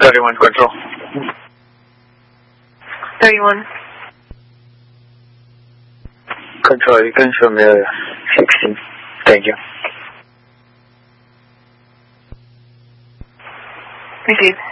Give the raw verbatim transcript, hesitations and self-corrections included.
thirty-one control. thirty-one. Control, you can show me uh, sixteen. Thank you. Received.